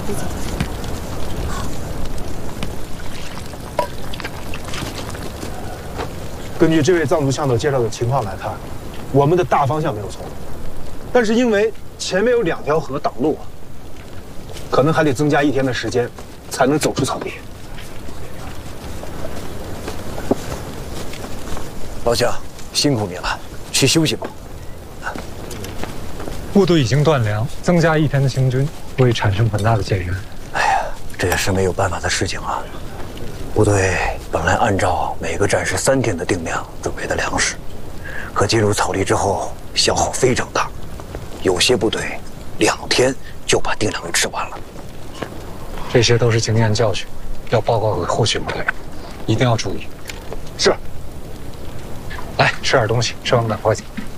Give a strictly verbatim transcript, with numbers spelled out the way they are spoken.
别走。 根据这位藏族向导介绍的情况来看，我们的大方向没有错，但是因为前面有两条河挡路，可能还得增加一天的时间，才能走出草地。 老乡，辛苦你了，去休息吧。 部队已经断粮，增加一天的行军会产生很大的减员。 哎呀，这也是没有办法的事情啊。部队本来按照每个战士三天的定量准备的粮食，可进入草地之后消耗非常大，有些部队两天就把定量给吃完了。 这些都是经验教训，要报告给后续部队，一定要注意。 是。 来吃点东西，吃完赶快走。